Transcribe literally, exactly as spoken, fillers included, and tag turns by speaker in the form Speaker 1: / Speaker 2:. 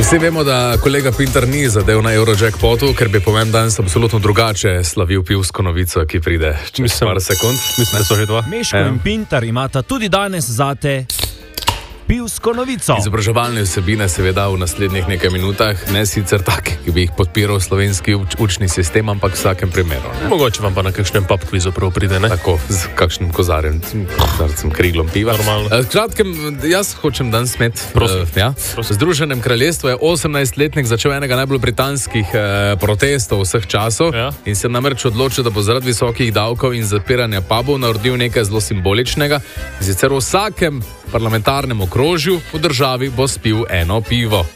Speaker 1: Vsi vemo, da kolega Pintar ni zadev na Eurojackpotu, ker bi po mojem danes absolutno drugače slavil pivsko novico, ki pride čez par sekund.
Speaker 2: Mislim, da so že dva.
Speaker 3: Meško in Pintar imata tudi danes zate pivsko novico.
Speaker 1: Izobraževalne vsebine seveda v naslednjih nekaj minutah, ne sicer take, ki bi jih podpiral slovenski uč, učni sistem, ampak v vsakem primeru. Ne?
Speaker 2: Mogoče vam pa na kakšnem pub kvizu prav pride, ne?
Speaker 1: Tako, z kakšnim kozarjem, kozarcem kriglom piva.
Speaker 2: Normalno.
Speaker 1: Kratkem, jaz hočem danes imeti.
Speaker 2: Prosim.
Speaker 1: Uh, ja. V Združenem kraljestvu je osemnajstletnik začel enega najbolj britanskih uh, protestov vseh časov
Speaker 2: Ja.
Speaker 1: in se namreč odločil, da bo zaradi visokih davkov in zapiranja pubov naredil nekaj zelo simboličnega. Sicer v vsakem parlamentarnem okrožju v državi bo spil eno pivo.